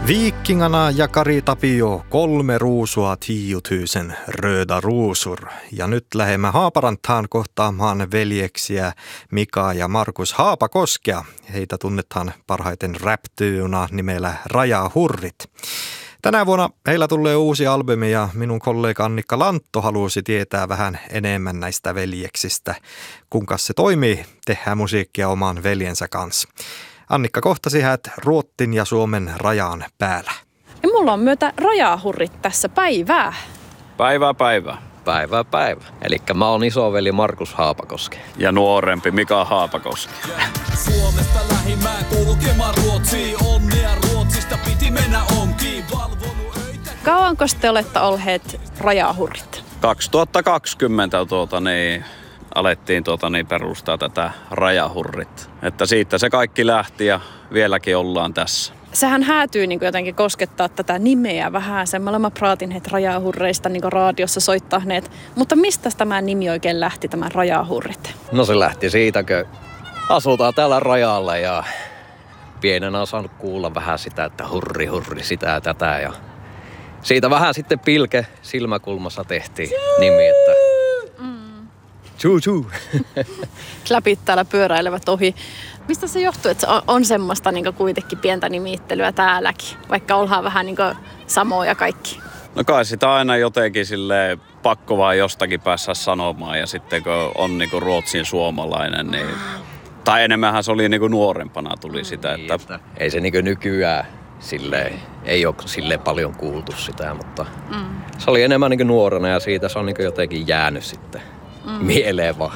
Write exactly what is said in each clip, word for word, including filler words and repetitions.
Viikingarna ja Kari Tapio, kolme ruusua tiotusen röda ruusur. Ja nyt lähemme Haaparantaan kohtaamaan veljeksiä Mika ja Markus Haapakoskea. Heitä tunnetaan parhaiten rap-tyynä nimellä Rajahurrit. Tänä vuonna heillä tulee uusi albumi ja minun kollega Annikka Lantto halusi tietää vähän enemmän näistä veljeksistä. Kuinka se toimii, tehdään musiikkia oman veljensä kanssa. Annikka kohtasi häät Ruotsin ja Suomen rajan päällä. Ja mulla on myötä Rajahurrit tässä päivää. Päivää päivää. Päivää päivä. Elikkä mä oon isoveli Markus Haapakoski. Ja nuorempi Mika Haapakoski. Suomesta lähimmään kulkemaan Ruotsiin. Onnea Ruotsista piti mennä onkin. Valvonut öitä. Kauanko te olette olleet Rajahurrit? kaksituhattakaksikymmentä tuota niin, alettiin tuota niin, perustaa tätä Rajahurrit. Että siitä se kaikki lähti ja vieläkin ollaan tässä. Sehän häätyy niin jotenkin koskettaa tätä nimeä vähän. Semmalla mä praatin heitä Rajahurreista niin raadiossa soittaneet. Mutta mistä tämä nimi oikein lähti, tämä Rajahurrit? No se lähti siitä, kun asutaan täällä rajalla ja pienenä on saanut kuulla vähän sitä, että hurri hurri sitä ja tätä. Ja siitä vähän sitten pilke silmäkulmassa tehtiin nimi, että Chuu chuu. Läpit täällä pyöräilevät ohi. Mistä se johtuu, että se on semmoista niin kuitenkin pientä nimittelyä täälläkin, vaikka ollaan vähän niin samoja kaikki? No kai sitä aina jotenkin silleen pakko vaan jostakin päässä sanomaan ja sitten kun on niin kuin Ruotsin suomalainen, niin tai enemmänhän se oli niin kuin nuorempana tuli sitä, että niin, että ei se niin kuin nykyään silleen, ei ole silleen paljon kuultu sitä, mutta mm. se oli enemmän niin kuin nuorena ja siitä se on niin kuin jotenkin jäänyt sitten. Mm. Mieleen vaan.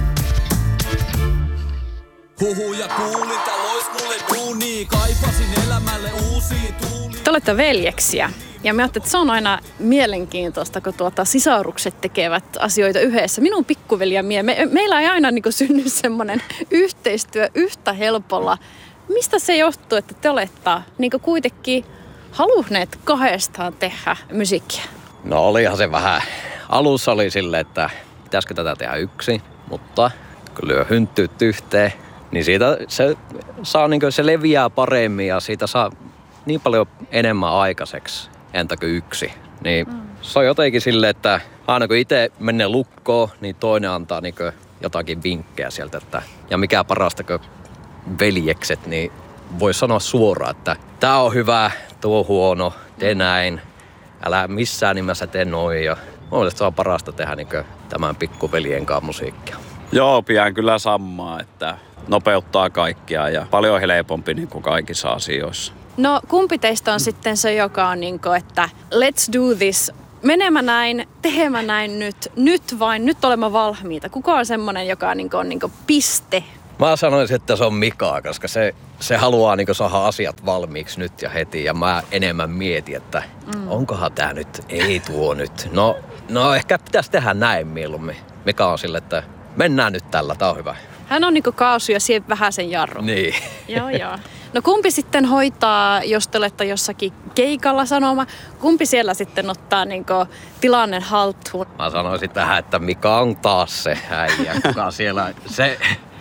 Huhuja kuulin, tää lois mulle duunia. Kaipasin elämälle uusia tuulia. Te olette veljeksiä. Ja mä ajattelin, että se on aina mielenkiintoista, kun tuota sisarukset tekevät asioita yhdessä. Minun pikkuveli ja mie, me, meillä ei aina niin kuin synny semmoinen yhteistyö yhtä helpolla. Mistä se johtuu, että te olette niin kuin kuitenkin halunneet kahdestaan tehdä musiikkia? No olihan se vähän. Alussa oli silleen, että pitäisikö tätä tehdä yksin, mutta kun lyö hynttyyt yhteen, niin siitä se, saa, niin kuin se leviää paremmin ja siitä saa niin paljon enemmän aikaiseksi entä kuin yksi. Niin mm. se on jotenkin silleen, että aina kun itse menee lukkoon, niin toinen antaa niin kuin jotakin vinkkejä sieltä. Että, ja mikä parasta kuin veljekset, niin voi sanoa suoraan, että tää on hyvä, tuo on huono, tee näin, älä missään nimessä tee noin. Ja mun mielestä se on parasta tehdä niin kuin tämän pikkuveljen kanssa musiikkia. Joo, pian kyllä samaa, että nopeuttaa kaikkia ja paljon helpompi niin kuin kaikissa asioissa. No kumpi teistä on sitten se, joka on niin kuin, että let's do this, menemä näin, tehemä näin nyt, nyt vain, nyt olemme valmiita. Kuka on semmoinen, joka on, niin kuin, on niin kuin piste? Mä sanoisin, että se on Mika, koska se, se haluaa niin kuin saada asiat valmiiksi nyt ja heti. Ja mä enemmän mietin, että mm. onkohan tää nyt, ei tuo nyt. No, no ehkä pitäisi tehdä näin mieluummin. Mika on sille, että mennään nyt tällä, tää on hyvä. Hän on niinku kaasu ja siihen vähän sen jarru. Niin. Joo, joo. No kumpi sitten hoitaa, jos te olette jossakin keikalla sanoma, kumpi siellä sitten ottaa niinku tilanne haltuun? Mä sanoisin tähän, että Mika on taas se äijä, kuka siellä, se,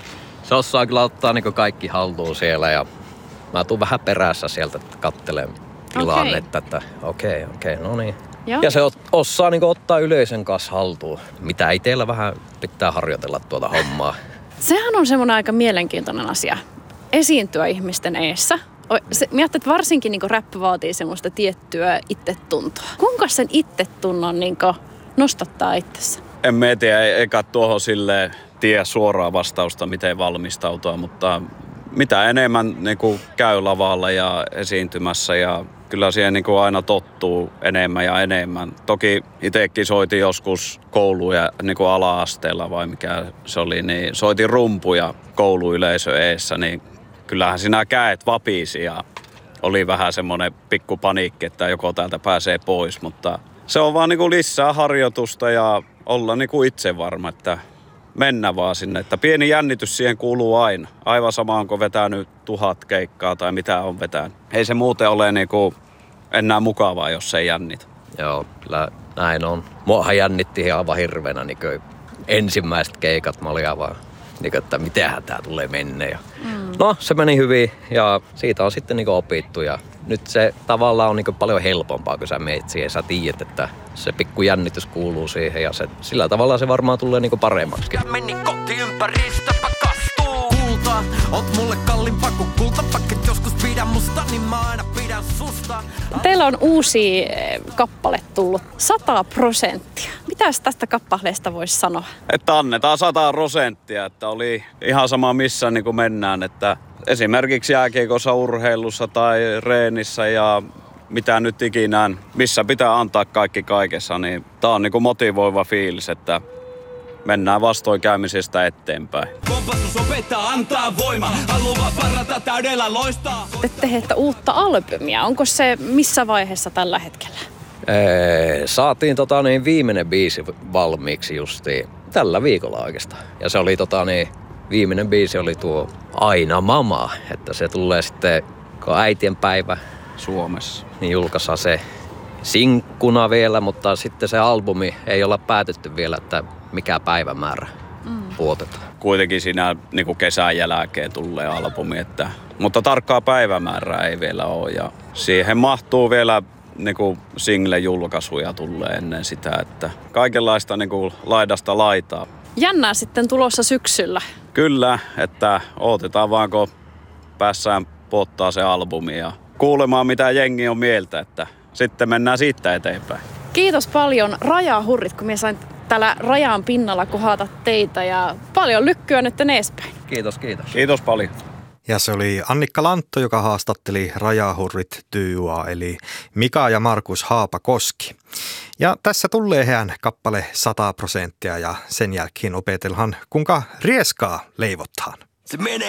se osaa kyllä ottaa niinku kaikki haltuun siellä ja mä tuun vähän perässä sieltä katselemaan tilannetta, okay. että okei, okay, okei, okay, no niin. Joo. Ja se osaa niinku ottaa yleisön kanssa haltuun, mitä itsellä vähän pitää harjoitella tuota hommaa. Sehän on semmoinen aika mielenkiintoinen asia, esiintyä ihmisten eessä. Se, mä ajattelin, että varsinkin niin rap vaatii semmoista tiettyä itsetuntoa. Kuinka sen itsetunnon niin nostattaa itsessä? En mä tiedä, eikä tuohon silleen tiedä suoraa vastausta, miten valmistautua, mutta mitä enemmän niin kuin käy lavalla ja esiintymässä ja kyllä siihen niin kuin aina tottuu enemmän ja enemmän. Toki itsekin soitin joskus kouluja niin kuin ala-asteella vai mikä se oli, niin soitin rumpuja kouluyleisö eessä, niin kyllähän sinä käet vapisi ja oli vähän semmoinen pikku paniikki, että joko täältä pääsee pois, mutta se on vaan niin kuin lisää harjoitusta ja olla niin kuin itse varma, että mennä vaan sinne, että pieni jännitys siihen kuuluu aina. Aivan sama onko vetänyt tuhat keikkaa tai mitä on vetänyt. Ei se muuten ole niinku enää mukavaa, jos ei jännitä. Joo, kyllä näin on. Muahan jännitti aivan hirveänä niin ensimmäiset keikat. Mä olin aivan, niin kuin, että mitenhän tää tulee mennä. Ja mm. No, se meni hyvin ja siitä on sitten niin opittu ja nyt se tavallaan on niin paljon helpompaa, kun sä meet siihen. Sä tiedät, että se pikku jännitys kuuluu siihen ja se, sillä tavalla se varmaan tulee niin paremmaksi. Meni kotiympäristöpä kastuu. Kulta, oot mulle kalliimpaa kuin kultapakket. Joskus pidän musta, niin mä aina pidän susta. Teillä on uusi kappale tullut, sata prosenttia. Mitäs tästä kappaleesta voisi sanoa? Että annetaan sata prosenttia, että oli ihan sama missä niin kuin mennään, että esimerkiksi jääkiekossa, urheilussa tai reenissä ja mitä nyt ikinä, missä pitää antaa kaikki kaikessa, niin tää on niin kuin motivoiva fiilis, että mennään vastoinkäymisestä eteenpäin. Kompastus opettaa, antaa voima, haluaa parata täydellä loistaa. Te teette uutta albumia. Onko se missä vaiheessa tällä hetkellä? Ee, saatiin tota, niin, viimeinen biisi valmiiksi justiin tällä viikolla oikeastaan. Ja se oli tota, niin, viimeinen biisi oli tuo Aina Mama, että se tulee sitten, kun äitien päivä Suomessa. niin julkaistaan se sinkkuna vielä, mutta sitten se albumi ei olla päätetty vielä, että mikä päivämäärä mm. puotetaan. Kuitenkin siinä niin kuin kesän jälkeen tulee albumi, että, mutta tarkkaa päivämäärää ei vielä ole ja siihen mahtuu vielä niin kuin single-julkaisuja tulee ennen sitä, että kaikenlaista niin kuin laidasta laitaa. Jännää sitten tulossa syksyllä. Kyllä, että odotetaan vaan kun päässään puottaa se albumi ja kuulemaan mitä jengi on mieltä, että sitten mennään siitä eteenpäin. Kiitos paljon Rajahurrit, kun minä sain täällä rajan pinnalla kohata teitä ja paljon lykkyä nyt edespäin. Kiitos, kiitos. Kiitos paljon. Ja se oli Annikka Lantto, joka haastatteli Rajahurrit -duoa, eli Mika ja Markus Haapakoski. Ja tässä tulee hän kappale sata prosenttia ja sen jälkeen opetellaan, kuinka rieskaa leivottaan. Se menee